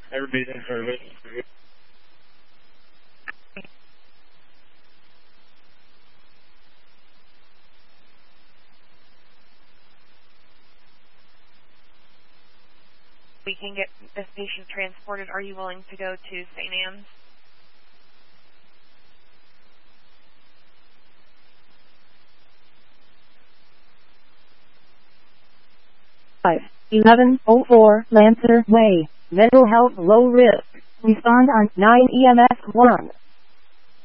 Everybody's in service. We can get this patient transported. Are you willing to go to St. Anne's? 1104 Lancer Way, mental health low risk. Respond on 9 EMS 1.